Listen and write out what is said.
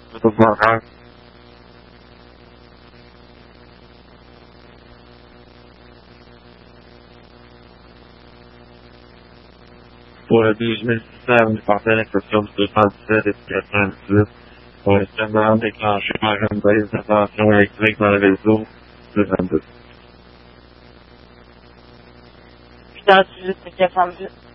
Tout bonheur. Pour le 12600, vous partez à l'exception du 217 et du 418. Pour le scanner déclenché par une baisse de tension électrique dans le réseau, 222. 818 et 418.